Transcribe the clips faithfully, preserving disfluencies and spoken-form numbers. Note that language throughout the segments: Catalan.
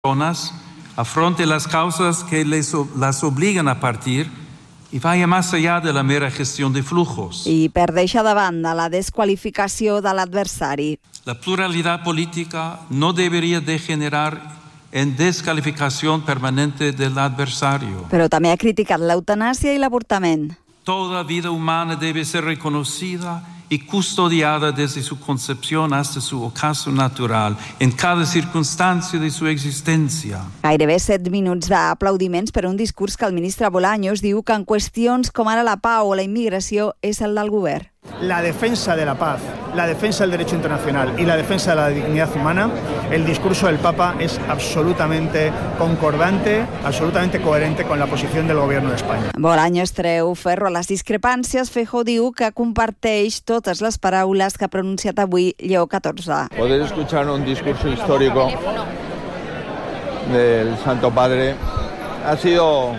personas afronte las causas que les, las obligan a partir y vaya más allá de la mera gestión de flujos. I per deixar de banda la desqualificació de l'adversari. La pluralidad política no debería degenerar en descalificación permanente del adversario. Però també ha criticat l'eutanàsia i l'avortament. Toda vida humana debe ser reconocida y custodiada desde su concepción hasta su ocaso natural, en cada circunstancia de su existencia. Gairebé set minuts d'aplaudiments per a un discurs que el ministre Bolaños diu que en qüestions com ara la pau o la immigració és el del govern. La defensa de la paz, la defensa del derecho internacional y la defensa de la dignidad humana, el discurso del Papa es absolutamente concordante, absolutamente coherente con la posición del Gobierno de España. Bolaños treu ferro a les discrepàncies. Feijóo diu que comparteix totes les paraules que ha pronunciat avui Lleó catorze. Poder escuchar un discurso histórico del Santo Padre ha sido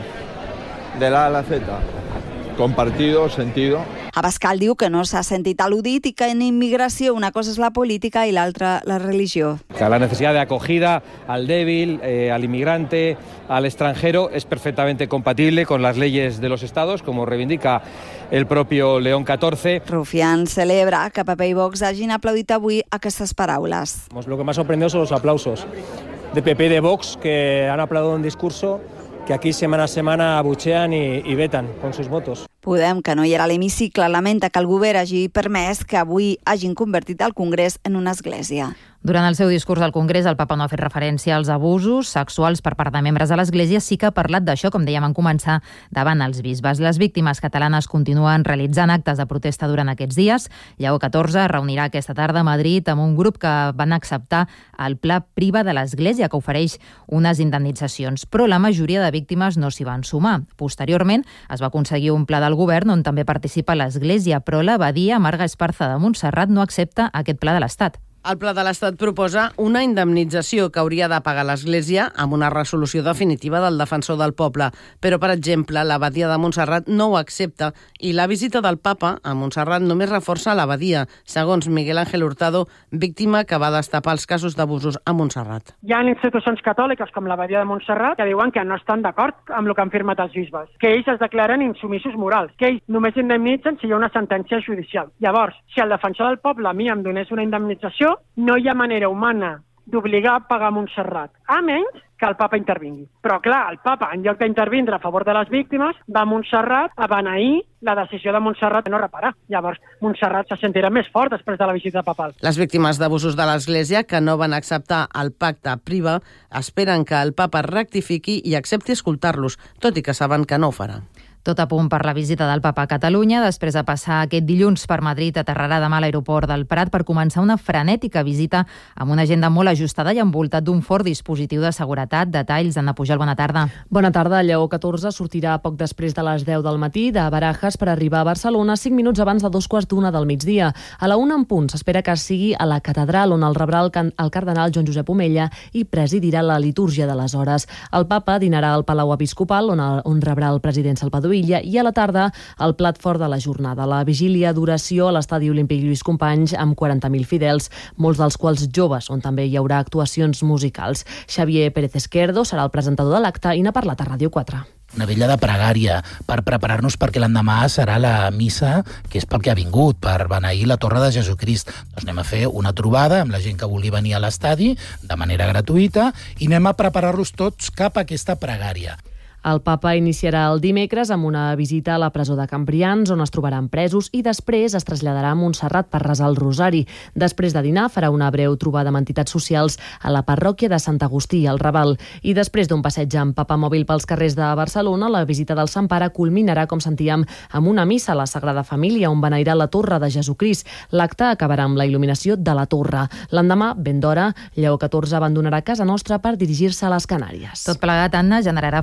de la A a la Z, compartido, sentido. Abascal diu que no s'ha sentit al·ludit i que en immigració una cosa és la política i l'altra la religió. Que la necesidad de acogida al débil, eh, al inmigrante, al extranjero es perfectamente compatible con las leyes de los estados, como reivindica el propio León catorce. Rufián celebra que P P i Vox hagin aplaudit avui aquestes paraules. Lo que más sorprendió son los aplausos de P P y de Vox, que han aplaudido un discurso que aquí semana a semana abuchean y, y vetan con sus votos. Podem, que no hi era a l'hemicicle, lamenta que el govern hagi permès que avui hagin convertit el Congrés en una església. Durant el seu discurs al Congrés, el papa no ha fet referència als abusos sexuals per part de membres de l'Església, sí que ha parlat d'això, com dèiem en començar, davant els bisbes. Les víctimes catalanes continuen realitzant actes de protesta durant aquests dies. Lleó catorze reunirà aquesta tarda a Madrid amb un grup que van acceptar el pla Priva de l'Església, que ofereix unes indemnitzacions, però la majoria de víctimes no s'hi van sumar. Posteriorment, es va aconseguir un pla del govern on també participa l'Església, però l'abadia Marga Esparza de Montserrat no accepta aquest pla de l'Estat. El Pla de l'Estat proposa una indemnització que hauria de pagar l'Església amb una resolució definitiva del defensor del poble. Però, per exemple, l'abadia de Montserrat no ho accepta i la visita del papa a Montserrat només reforça l'abadia, segons Miguel Ángel Hurtado, víctima que va destapar els casos d'abusos a Montserrat. Hi ha institucions catòliques com l'abadia de Montserrat que diuen que no estan d'acord amb el que han firmat els bisbes, que ells es declaren insumissos morals, que ells només indemnitzen si hi ha una sentència judicial. Llavors, si el defensor del poble a mi em donés una indemnització, no hi ha manera humana d'obligar a pagar Montserrat, a menys que el papa intervingui. Però, clar, el papa, en lloc d'intervindre a favor de les víctimes, va a Montserrat a beneir la decisió de Montserrat de no reparar. Llavors, Montserrat se sentirà més fort després de la visita papal. Les víctimes d'abusos de l'Església, que no van acceptar el pacte Priva, esperen que el papa rectifiqui i accepti escoltar-los, tot i que saben que no ho farà. Tot a punt per la visita del papa a Catalunya. Després de passar aquest dilluns per Madrid, aterrarà demà a l'aeroport del Prat per començar una frenètica visita amb una agenda molt ajustada i envoltat d'un fort dispositiu de seguretat. Detalls, Anna Pujol, bona tarda. Bona tarda. Lleó catorze sortirà poc després de les deu del matí de Barajas per arribar a Barcelona cinc minuts abans de dos quarts d'una del migdia. A la una en punt s'espera que sigui a la catedral, on el rebrà el, can el cardenal Joan Josep Omella i presidirà la litúrgia de les hores. El papa dinarà al Palau Episcopal, on, el, on rebrà el president Salvador Illa, i a la tarda el plat fort de la jornada. La vigília d'oració a l'Estadi Olímpic Lluís Companys amb quaranta mil fidels, molts dels quals joves, on també hi haurà actuacions musicals. Xavier Pérez Esquerdo serà el presentador de l'acte i n'ha parlat a Ràdio quatre. Una vella de pregària per preparar-nos perquè l'endemà serà la missa, que és pel que ha vingut, per beneir la Torre de Jesucrist. Doncs anem a fer una trobada amb la gent que vulgui venir a l'estadi de manera gratuïta i anem a preparar-los tots cap a aquesta pregària. El papa iniciarà el dimecres amb una visita a la presó de Cambrians, on es trobaran presos, i després es traslladarà a Montserrat per resar el rosari. Després de dinar farà una breu trobada amb entitats socials a la parròquia de Sant Agustí, al Raval. I després d'un passeig amb papamòbil pels carrers de Barcelona, la visita del Sant Pare culminarà, com sentíem, amb una missa a la Sagrada Família, on beneirà la Torre de Jesucrist. L'acte acabarà amb la il·luminació de la torre. L'endemà, ben d'hora, Lleó catorze abandonarà casa nostra per dirigir-se a les Canàries. Tot plegat, Anna, generarà afectacions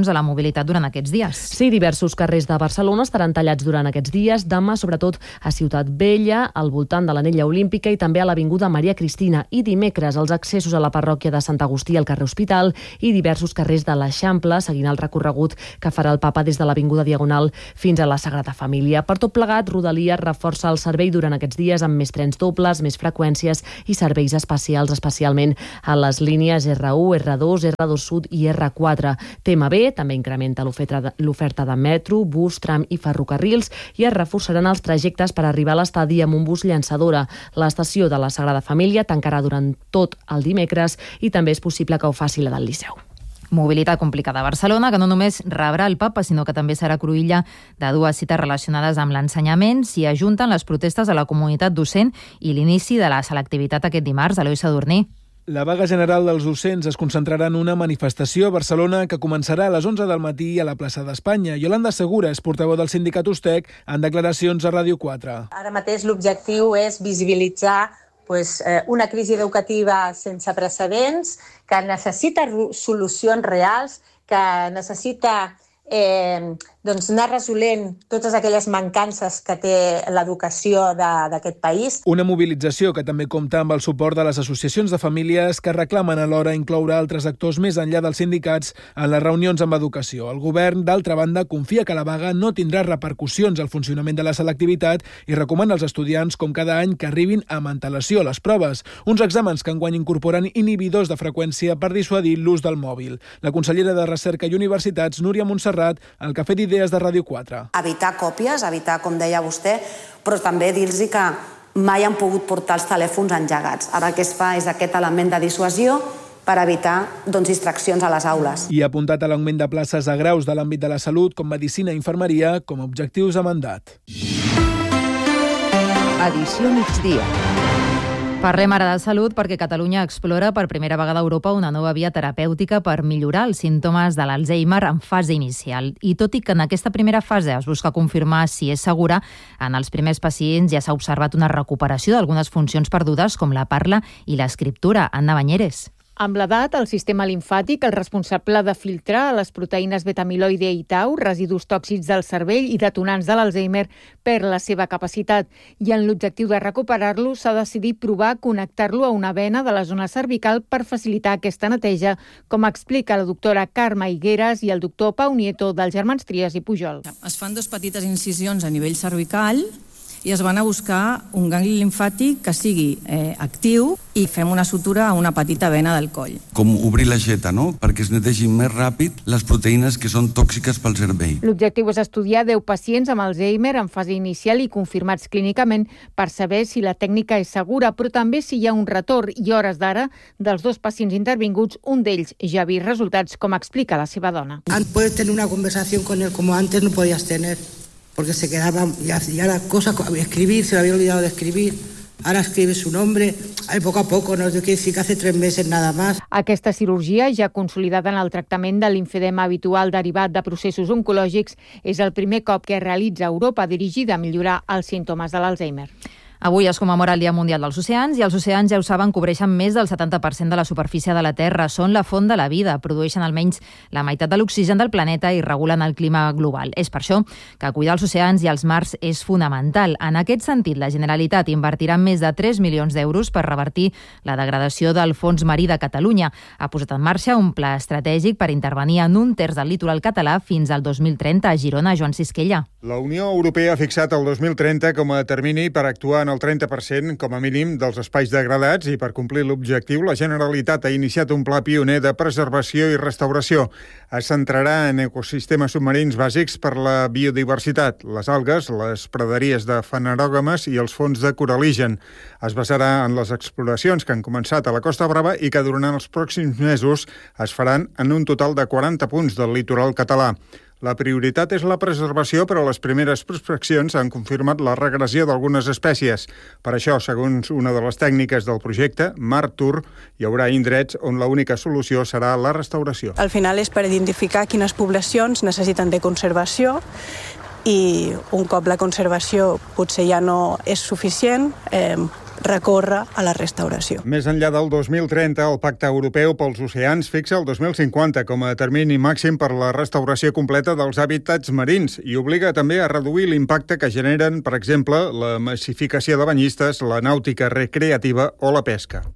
restriccions a la mobilitat durant aquests dies. Sí, diversos carrers de Barcelona estaran tallats durant aquests dies, demà sobretot a Ciutat Vella, al voltant de l'Anella Olímpica i també a l'Avinguda Maria Cristina, i dimecres els accessos a la parròquia de Sant Agustí al carrer Hospital i diversos carrers de l'Eixample, seguint el recorregut que farà el Papa des de l'Avinguda Diagonal fins a la Sagrada Família. Per tot plegat, Rodalies reforça el servei durant aquests dies amb més trens dobles, més freqüències i serveis especials, especialment a les línies erre u, erre dos, erre dos Sud i erre quatre. T M B també incrementa l'oferta de metro, bus, tram i ferrocarrils i es reforçaran els trajectes per arribar a l'estadi amb un bus llançadora. L'estació de la Sagrada Família tancarà durant tot el dimecres i també és possible que ho faci la del Liceu. Mobilitat complicada a Barcelona, que no només rebrà el Papa, sinó que també serà cruïlla de dues cites relacionades amb l'ensenyament. S'hi ajunten les protestes de la comunitat docent i l'inici de la selectivitat aquest dimarts. Eloi Sadurní. La vaga general dels docents es concentrarà en una manifestació a Barcelona que començarà a les onze del matí a la plaça d'Espanya. Yolanda Segura és portaveu del sindicat Ustec en declaracions a Ràdio quatre. Ara mateix l'objectiu és visibilitzar pues, eh, una crisi educativa sense precedents, que necessita solucions reals, que necessita eh, doncs anar resolent totes aquelles mancances que té l'educació d'aquest país. Una mobilització que també compta amb el suport de les associacions de famílies que reclamen alhora incloure altres actors més enllà dels sindicats en les reunions amb educació. El govern, d'altra banda, confia que la vaga no tindrà repercussions al funcionament de la selectivitat i recomana als estudiants, com cada any, que arribin amb antelació a les proves. Uns exàmens que enguany incorporen inhibidors de freqüència per dissuadir l'ús del mòbil. La consellera de Recerca i Universitats, Núria Montserrat, al Cafè d'Idees de Ràdio quatre. Evitar còpies, evitar, com deia vostè, però també dir-los que mai han pogut portar els telèfons engegats. Ara el que es fa és aquest element de dissuasió per evitar doncs, distraccions a les aules. I ha apuntat a l'augment de places a graus de l'àmbit de la salut, com medicina i infermeria, com a objectius a mandat. Edició migdia. Parlem ara de salut perquè Catalunya explora per primera vegada a Europa una nova via terapèutica per millorar els símptomes de l'Alzheimer en fase inicial. I tot i que en aquesta primera fase es busca confirmar si és segura, en els primers pacients ja s'ha observat una recuperació d'algunes funcions perdudes com la parla i l'escriptura. Anna Banyeres. Amb l'edat, el sistema limfàtic, el responsable de filtrar les proteïnes beta-amiloide i tau, residus tòxics del cervell i detonants de l'Alzheimer, perd la seva capacitat. I en l'objectiu de recuperar-lo, s'ha decidit provar connectar-lo a una vena de la zona cervical per facilitar aquesta neteja, com explica la doctora Carme Higueras i el doctor Pau Nieto dels germans Trias i Pujol. Es fan dos petites incisions a nivell cervical i es van a buscar un gangli limfàtic que sigui eh, actiu i fem una sutura a una petita vena del coll. Com obrir l'aixeta, no?, perquè es netegin més ràpid les proteïnes que són tòxiques pel cervell. L'objectiu és estudiar deu pacients amb Alzheimer en fase inicial i confirmats clínicament per saber si la tècnica és segura, però també si hi ha un retorn i hores d'ara dels dos pacients intervinguts, un d'ells ja ha vist resultats, com explica la seva dona. Puedes tener una conversación con él como antes no podías tener. Porque se quedaba, ya, ya la cosa, escribir, se le había olvidado de escribir, ara escribe su nombre, ay, poco a poco, no es que sí que hace tres meses nada más. Aquesta cirurgia, ja consolidada en el tractament de l'infedema habitual derivat de processos oncològics, és el primer cop que es realitza a Europa dirigida a millorar els símptomes de l'Alzheimer. Avui es commemora el Dia Mundial dels Oceans i els oceans, ja ho saben, cobreixen més del setanta per cent de la superfície de la Terra. Són la font de la vida, produeixen almenys la meitat de l'oxigen del planeta i regulen el clima global. És per això que cuidar els oceans i els mars és fonamental. En aquest sentit, la Generalitat invertirà més de tres milions d'euros per revertir la degradació del fons marí de Catalunya. Ha posat en marxa un pla estratègic per intervenir en un terç del litoral català fins al dos mil trenta. A Girona, Joan Sisquella. La Unió Europea ha fixat el dos mil trenta com a termini per actuar en el trenta per cent, com a mínim, dels espais degradats i per complir l'objectiu, la Generalitat ha iniciat un pla pioner de preservació i restauració. Es centrarà en ecosistemes submarins bàsics per la biodiversitat, les algues, les praderies de fanerògames i els fons de coraligen. Es basarà en les exploracions que han començat a la Costa Brava i que durant els pròxims mesos es faran en un total de quaranta punts del litoral català. La prioritat és la preservació, però les primeres prospeccions han confirmat la regressió d'algunes espècies. Per això, segons una de les tècniques del projecte, MarTour, hi haurà indrets on l'única solució serà la restauració. Al final és per identificar quines poblacions necessiten de conservació i un cop la conservació potser ja no és suficient, eh, recórrer a la restauració. Més enllà del dos mil trenta, el Pacte Europeu pels Oceans fixa el dos mil cinquanta com a termini màxim per la restauració completa dels hàbitats marins i obliga també a reduir l'impacte que generen, per exemple, la massificació de banyistes, la nàutica recreativa o la pesca.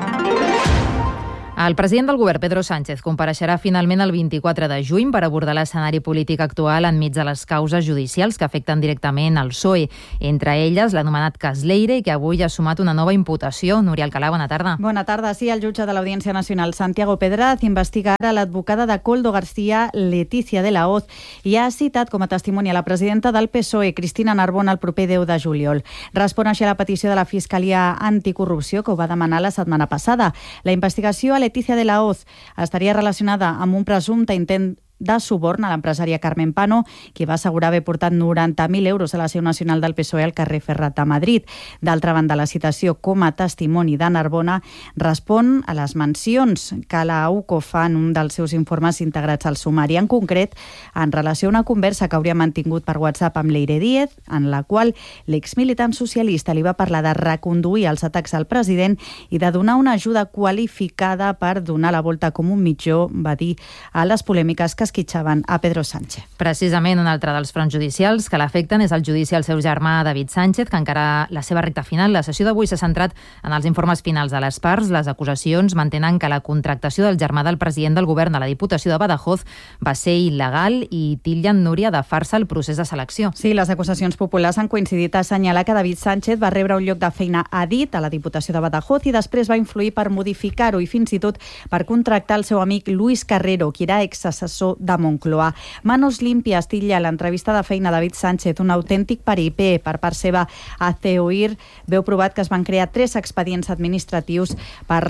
El president del govern, Pedro Sánchez, compareixerà finalment el vint-i-quatre de juny per abordar l'escenari polític actual enmig de les causes judicials que afecten directament el P S O E. Entre elles, l'anomenat cas Leire, que avui ha sumat una nova imputació. Núria Alcalà, bona tarda. Bona tarda. Sí, el jutge de l'Audiència Nacional, Santiago Pedraz, investiga ara l'advocada de Koldo García, Letícia de la Hoz, i ha citat com a testimoni a la presidenta del P S O E, Cristina Narbona, el proper deu de juliol. Respon així a la petició de la Fiscalia Anticorrupció, que ho va demanar la setmana passada. La investigació a Letícia de la Hoz estaria relacionada amb un presumpte intent de suborn a l'empresària Carmen Pano, qui va assegurar haver portat noranta mil euros a la seu nacional del P S O E al carrer Ferrat de Madrid. D'altra banda, la citació com a testimoni de Narbona respon a les mencions que la U C O fa en un dels seus informes integrats al sumari, en concret en relació a una conversa que hauria mantingut per WhatsApp amb Leire Díez, en la qual l'exmilitant socialista li va parlar de reconduir els atacs al president i de donar una ajuda qualificada per donar la volta com un mitjó, va dir, a les polèmiques que esquitxaven a Pedro Sánchez. Precisament un altre dels fronts judicials que l'afecten és el judici al seu germà David Sánchez, que encara la seva recta final. La sessió d'avui s'ha centrat en els informes finals de les parts. Les acusacions mantenen que la contractació del germà del president del govern a la Diputació de Badajoz va ser il·legal i titllen Núria de farsa el procés de selecció. Sí, les acusacions populars han coincidit a assenyalar que David Sánchez va rebre un lloc de feina a dit a la Diputació de Badajoz i després va influir per modificar-ho i fins i tot per contractar el seu amic Luis Carrero, qui era exassessor de Moncloa. Manos limpias titlla l'entrevista de feina David Sánchez un autèntic peripé. Per part seva, a CEOIR veu provat que es van crear tres expedients administratius per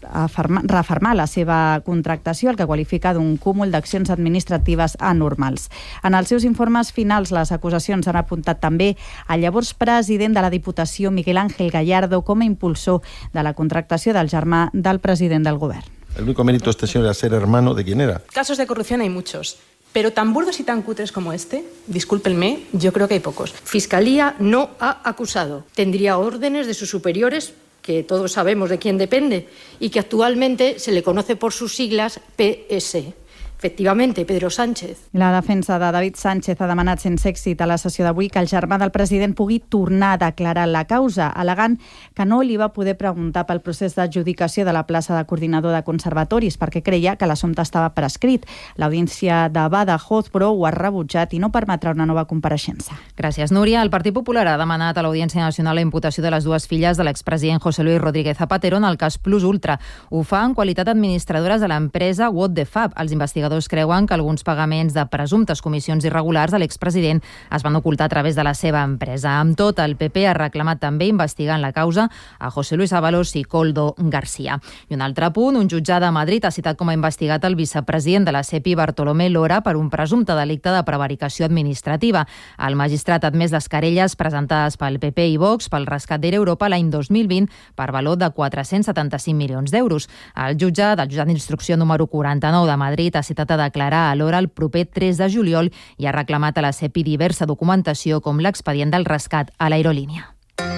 refermar la seva contractació, el que qualifica d'un cúmul d'accions administratives anormals. En els seus informes finals, les acusacions han apuntat també al llavors president de la Diputació, Miguel Ángel Gallardo, com a impulsor de la contractació del germà del president del govern. El único mérito de este señor era ser hermano de quien era. Casos de corrupción hay muchos, pero tan burdos y tan cutres como este, discúlpenme, yo creo que hay pocos. Fiscalía no ha acusado. Tendría órdenes de sus superiores, que todos sabemos de quién depende, y que actualmente se le conoce por sus siglas P S. Efectivamente, Pedro Sánchez. La defensa de David Sánchez ha demanat sense èxit a la sessió d'avui que el germà del president pugui tornar a declarar la causa, al·legant que no li va poder preguntar pel procés d'adjudicació de la plaça de coordinador de conservatoris perquè creia que l'assumpte estava prescrit. L'Audiència de Badajoz, però, ho ha rebutjat i no permetrà una nova compareixença. Gràcies, Núria. El Partit Popular ha demanat a l'Audiència Nacional la imputació de les dues filles de l'expresident José Luis Rodríguez Zapatero en el cas Plus Ultra. Ho fa en qualitat d'administradores de l'empresa What the Fab. Els investigadors creuen que alguns pagaments de presumptes comissions irregulars de l'expresident es van ocultar a través de la seva empresa. Amb tot, el P P ha reclamat també investigar en la causa a José Luis Ábalos i Koldo García. I un altre punt, un jutjat de Madrid ha citat com a investigat el vicepresident de la SEPI, Bartolomé Lora, per un presumpte delicte de prevaricació administrativa. El magistrat ha admès les querelles presentades pel P P i Vox pel rescat d'Air Europa l'any dos mil vint per valor de quatre-cents setanta-cinc milions d'euros. El jutjat, el jutjat d'instrucció número quaranta-nou de Madrid, ha citat a declarar a l'hora el proper tres de juliol i ha reclamat a la SEPI diversa documentació com l'expedient del rescat a l'aerolínia.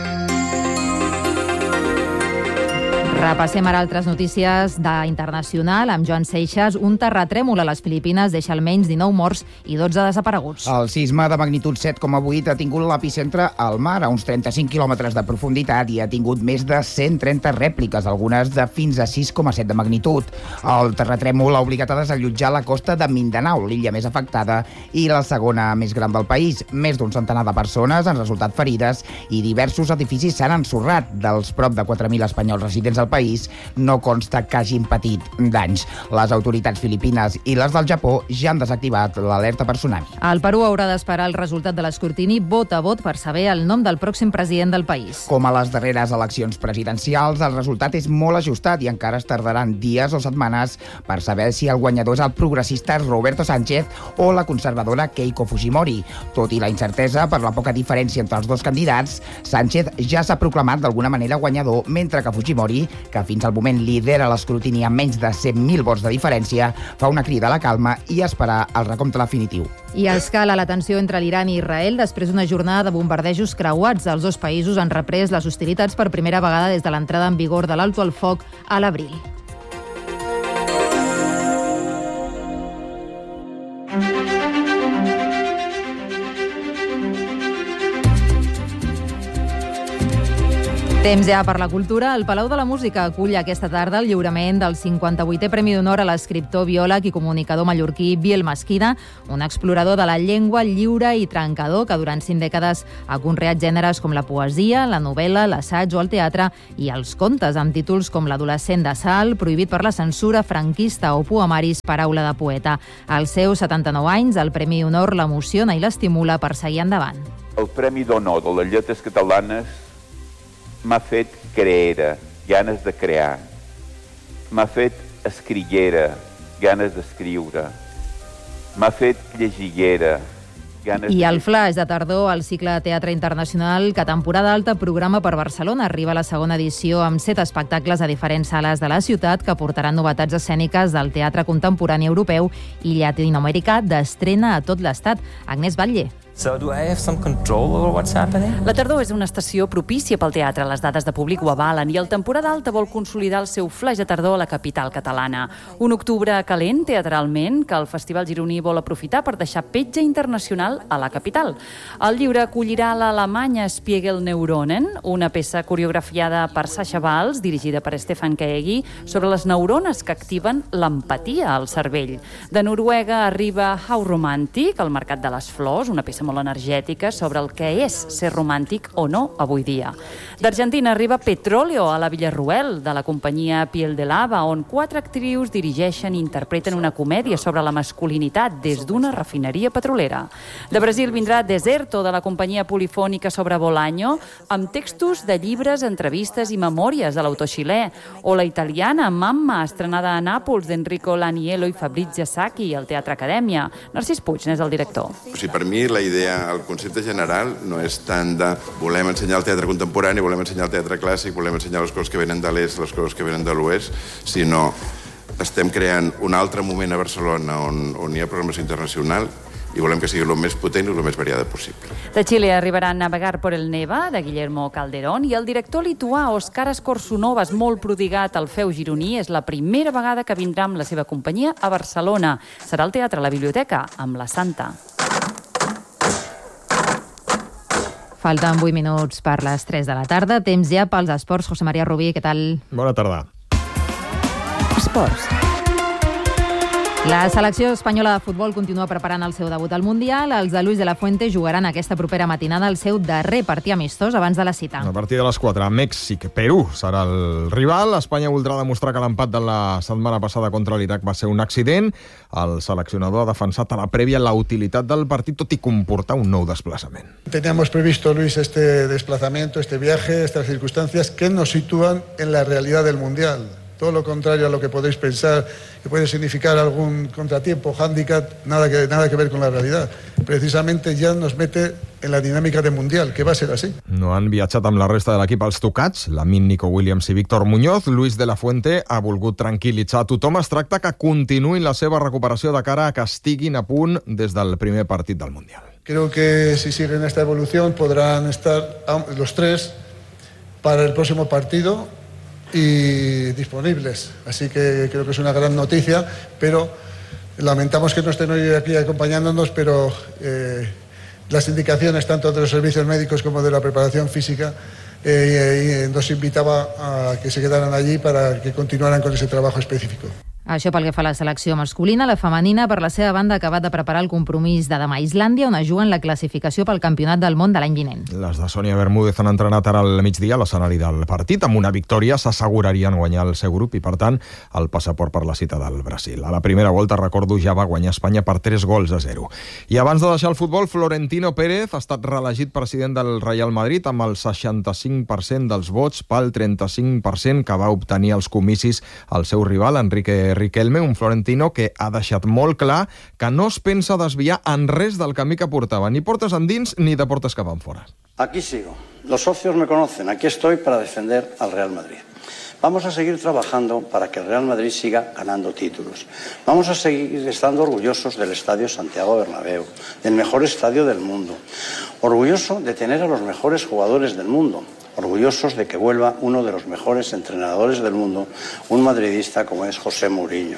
Repassem ara altres notícies d'internacional amb Joan Seixas. Un terratrèmol a les Filipines deixa almenys dinou morts i dotze desapareguts. El sisme de magnitud set coma vuit ha tingut l'epicentre al mar, a uns trenta-cinc quilòmetres de profunditat, i ha tingut més de cent trenta rèpliques, algunes de fins a sis coma set de magnitud. El terratrèmol ha obligat a desallotjar la costa de Mindanao, l'illa més afectada i la segona més gran del país. Més d'un centenar de persones han resultat ferides i diversos edificis s'han ensorrat. Dels prop de quatre mil espanyols residents al país no consta que hagin patit danys. Les autoritats filipines i les del Japó ja han desactivat l'alerta per tsunami. El Perú haurà d'esperar el resultat de l'escrutini vot a vot per saber el nom del pròxim president del país. Com a les darreres eleccions presidencials, el resultat és molt ajustat i encara es tardaran dies o setmanes per saber si el guanyador és el progressista Roberto Sánchez o la conservadora Keiko Fujimori. Tot i la incertesa per la poca diferència entre els dos candidats, Sánchez ja s'ha proclamat d'alguna manera guanyador, mentre que Fujimori que fins al moment lidera l'escrutini amb menys de cent mil vots de diferència, fa una crida a la calma i a esperar el recompte definitiu. I escala la tensió entre l'Iran i Israel després d'una jornada de bombardejos creuats. Els dos països han reprès les hostilitats per primera vegada des de l'entrada en vigor de l'alto al foc a l'abril. Temps ja per la cultura. El Palau de la Música acull aquesta tarda el lliurament del cinquanta-vuitè Premi d'Honor a l'escriptor, biòleg i comunicador mallorquí Biel Mesquida, un explorador de la llengua lliure i trencador que durant cinc dècades ha conreat gèneres com la poesia, la novel·la, l'assaig o el teatre i els contes, amb títols com L'adolescent de Salt, Prohibit per la censura franquista o poemaris Paraula de poeta. Als seus setanta-nou anys, el Premi d'Honor l'emociona i l'estimula per seguir endavant. El Premi d'Honor de les Lletres Catalanes m'ha fet creera, ganes de crear. M'ha fet escriguera, ganes d'escriure. M'ha fet llegiguera, ganes... I el Flaix de tardor, el cicle de teatre internacional que temporada alta programa per Barcelona. Arriba la segona edició amb set espectacles a diferents sales de la ciutat que portaran novetats escèniques del teatre contemporani europeu i llatinoamericà d'estrena a tot l'estat. Agnès Batlle. So do I have some control over what's happening? La tardor és una estació propícia pel teatre. Les dades de públic ho avalen i el temporada alta vol consolidar el seu flaix de tardor a la capital catalana. Un octubre calent teatralment que el Festival Gironí vol aprofitar per deixar petja internacional a la capital. El llibre acollirà l'Alemanya Spiegel Neuronen, una peça coreografiada per Sasha Valls, dirigida per Stefan Kaegi, sobre les neurones que activen l'empatia al cervell. De Noruega arriba How Romantic, el mercat de les flors, una peça molt energètica sobre el que és ser romàntic o no avui dia. D'Argentina arriba Petróleo a la Villarruel, de la companyia Piel de Lava, on quatre actrius dirigeixen i interpreten una comèdia sobre la masculinitat des d'una refineria petrolera. De Brasil vindrà Deserto, de la companyia polifònica sobre Bolaño, amb textos de llibres, entrevistes i memòries de l'autor xilè, o la italiana Mamma, estrenada a Nàpols, d'Enrico Laniello i Fabrizio Sacchi, al Teatre Acadèmia. Narcís Puig n'és el director. O sigui, per mi la idea, el concepte general no és tant de volem ensenyar el teatre contemporani, volem ensenyar el teatre clàssic, volem ensenyar les coses que venen de l'est, les coses que venen de l'oest, sinó estem creant un altre moment a Barcelona on, on hi ha programació internacional i volem que sigui el més potent i el més variada possible. De Xile arribarà Navegar por el Neva, de Guillermo Calderón, i el director lituà Oskaras Korsunovas, molt prodigat al Feu gironí, és la primera vegada que vindrà amb la seva companyia a Barcelona. Serà al Teatre La Biblioteca, amb la Santa. Falten vuit minuts per les tres de la tarda. Temps ja pels esports. José María Rubí, què tal? Bona tarda. Esports. La selecció espanyola de futbol continua preparant el seu debut al Mundial. Els de Luis de la Fuente jugaran aquesta propera matinada el seu darrer partit amistós abans de la cita. A partir de les quatre, Mèxic, Perú serà el rival. Espanya voldrà demostrar que l'empat de la setmana passada contra l'Iraq va ser un accident. El seleccionador ha defensat a la prèvia la utilitat del partit, tot i comportar un nou desplaçament. Teníamos previsto, Luis, este desplazamiento, este viaje, estas circunstancias que nos sitúan en la realidad del Mundial. Todo lo contrario a lo que podéis pensar, que puede significar algún contratiempo, hándicap, nada que, nada que ver con la realidad. Precisamente ya nos mete en la dinàmica de Mundial, que va ser així. No han viatjat amb la resta de l'equip als tocats, Lamin, Nico Williams i Víctor Muñoz. Luis de la Fuente ha volgut tranquil·litzar a tothom. Es tracta que continuïn la seva recuperació de cara a que estiguin a punt des del primer partit del Mundial. Creo que si siguen esta evolución podrán estar los tres para el próximo partido y disponibles, así que creo que es una gran noticia, pero lamentamos que no estén hoy aquí acompañándonos, pero eh, las indicaciones tanto de los servicios médicos como de la preparación física eh, eh, nos invitaba a que se quedaran allí para que continuaran con ese trabajo específico. Això pel que fa a la selecció masculina. La femenina, per la seva banda, ha acabat de preparar el compromís de demà a Islàndia, on es juguen la classificació pel Campionat del Món de l'any vinent. Les de Sònia Bermúdez han entrenat ara al migdia a l'escenari del partit. Amb una victòria s'assegurarien guanyar el seu grup i, per tant, el passaport per la cita del Brasil. A la primera volta, recordo, ja va guanyar Espanya per tres gols a zero. I abans de deixar el futbol, Florentino Pérez ha estat reelegit president del Real Madrid amb el seixanta-cinc per cent dels vots pel trenta-cinc per cent que va obtenir als comicis el seu rival, Enrique Riquelme, un Florentino que ha deixat molt clar que no es pensa desviar en res del camí que portava, ni portes endins ni de portes que van fora. Aquí sigo. Los socios me conocen. Aquí estoy para defender al Real Madrid. Vamos a seguir trabajando para que el Real Madrid siga ganando títulos. Vamos a seguir estando orgullosos del Estadio Santiago Bernabéu, del mejor estadio del mundo. Orgulloso de tener a los mejores jugadores del mundo. Orgullosos de que vuelva uno de los mejores entrenadores del mundo, un madridista como es José Mourinho.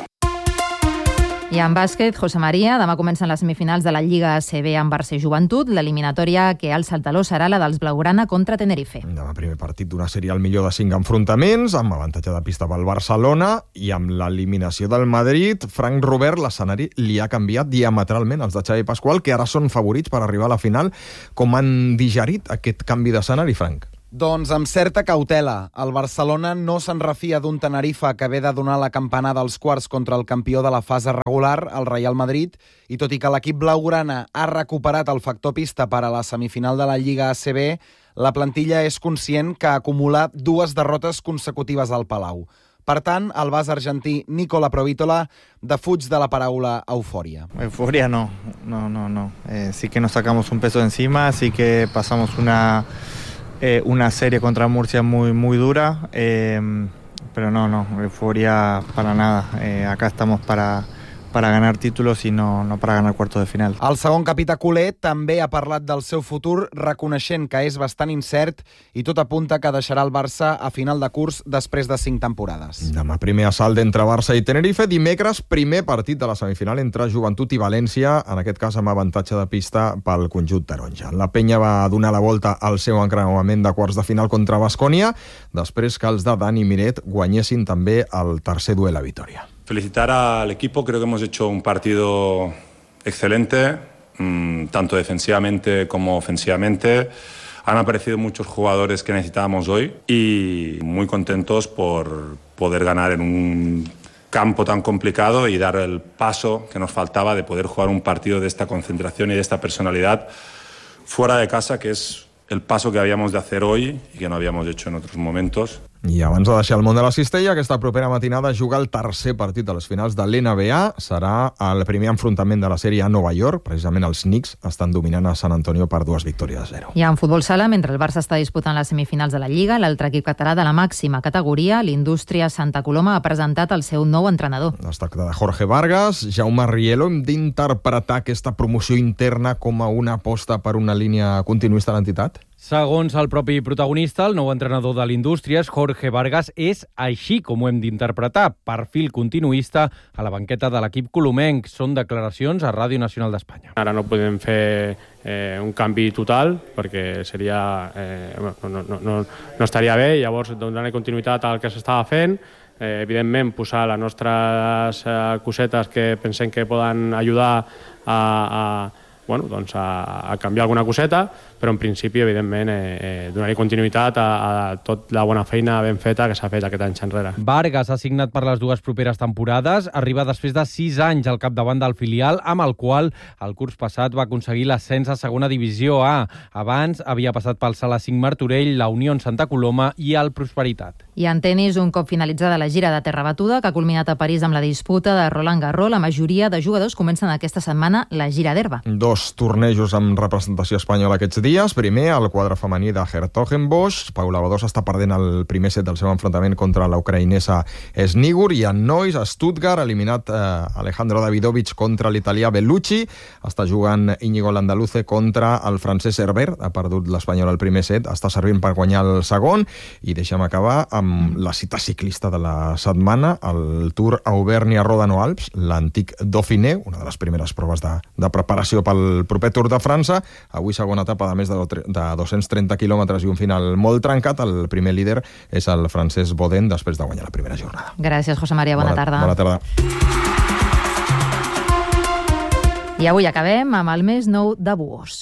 I en bàsquet, José María, demà comencen les semifinals de la Lliga A C B amb Barça i Joventut. L'eliminatòria que alça el taló serà la dels Blaugrana contra Tenerife. Demà primer partit d'una sèrie al millor de cinc enfrontaments, amb avantatge de pista pel Barcelona i amb l'eliminació del Madrid. Frank Robert, l'escenari li ha canviat diametralment als de Xavi Pasqual, que ara són favorits per arribar a la final. Com han digerit aquest canvi d'escenari, Frank? Doncs amb certa cautela. El Barcelona no se'n refia d'un Tenerife que ve de donar la campanada als quarts contra el campió de la fase regular, el Real Madrid, i tot i que l'equip blaugrana ha recuperat el factor pista per a la semifinal de la Lliga A C B, la plantilla és conscient que acumula dues derrotes consecutives al Palau. Per tant, el bas argentí Nicola Provítola defuig de la paraula eufòria. Euforia no, no, no, no. Eh, sí que nos sacamos un peso de encima, sí que pasamos una... Eh, una serie contra Murcia muy, muy dura, eh, pero no, no, euforia para nada. Eh, acá estamos para, para ganar títulos i no, no para ganar cuartos de final. El segon capità culer també ha parlat del seu futur, reconeixent que és bastant incert i tot apunta que deixarà el Barça a final de curs després de cinc temporades. Demà primer assalt entre Barça i Tenerife, dimecres primer partit de la semifinal entre Joventut i València, en aquest cas amb avantatge de pista pel conjunt taronja. La penya va donar la volta al seu encreuament de quarts de final contra Baskonia, després que els de Dani Miret guanyessin també el tercer duel a Vitoria. Felicitar al equipo, creo que hemos hecho un partido excelente, mmm, tanto defensivamente como ofensivamente. Han aparecido muchos jugadores que necesitábamos hoy y muy contentos por poder ganar en un campo tan complicado y dar el paso que nos faltaba de poder jugar un partido de esta concentración y de esta personalidad fuera de casa, que es el paso que habíamos de hacer hoy y que no habíamos hecho en otros momentos. I abans de deixar el món de la cistella, aquesta propera matinada juga el tercer partit de les finals de l'N B A. Serà el primer enfrontament de la sèrie a Nova York. Precisament els Knicks estan dominant a San Antonio per dues victòries a zero. I en futbol sala, mentre el Barça està disputant les semifinals de la Lliga, l'altre equip català de la màxima categoria, l'Indústria Santa Coloma, ha presentat el seu nou entrenador. Es tracta de Jorge Vargas. Jaume Rielo, hem d'interpretar aquesta promoció interna com a una aposta per una línia continuista a l'entitat? Segons el propi protagonista, el nou entrenador de l'Indústries, Jorge Vargas, és així com ho hem d'interpretar, perfil continuista a la banqueta de l'equip colomenc. Són declaracions a Ràdio Nacional d'Espanya. Ara no podem fer eh, un canvi total, perquè seria, eh, no, no, no, no estaria bé, llavors donar continuïtat al que s'estava fent, eh, evidentment posar les nostres eh, cosetes que pensem que poden ajudar a, a bueno, doncs a, a canviar alguna coseta, però en principi, evidentment, eh, eh, donar-hi continuïtat a, a tot la bona feina ben feta que s'ha fet aquest any enrere. Vargas ha signat per les dues properes temporades, arriba després de sis anys al capdavant del filial, amb el qual el curs passat va aconseguir l'ascens a segona divisió A. Abans havia passat pel Sala cinc Martorell, la Unió Santa Coloma i el Prosperitat. I en tenis, un cop finalitzada la gira de terra batuda, que ha culminat a París amb la disputa de Roland Garros, la majoria de jugadors comencen aquesta setmana la gira d'herba. Dos tornejos amb representació espanyola aquests dies. Primer, el quadre femení de Hertogenbosch. Paula Badosa està perdent el primer set del seu enfrontament contra la ucraïnesa Snigur. I en nois, a Stuttgart, eliminat eh, Alejandro Davidovich contra l'italià Bellucci. Està jugant Íñigo Landaluce contra el francès Herbert. Ha perdut l'espanyol al primer set. Està servint per guanyar el segon. I deixa'm acabar amb la cita ciclista de la setmana, el Tour Auvergne-Rodano-Alps, l'antic Dauphiné, una de les primeres proves de, de preparació pel proper Tour de França. Avui segona etapa de més de dos-cents trenta quilòmetres i un final molt trencat. El primer líder és el francès Bodin, després de guanyar la primera jornada. Gràcies, José María. Bona, bona tarda. Bona tarda. I avui acabem amb el més nou de Buós.